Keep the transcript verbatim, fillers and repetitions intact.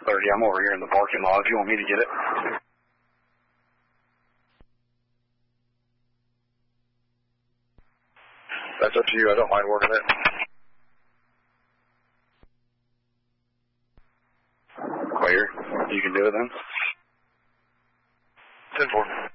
thirty, I'm over here in the parking lot if you want me to get it. That's up to you. I don't mind working it. Clear. You can do it then. ten four.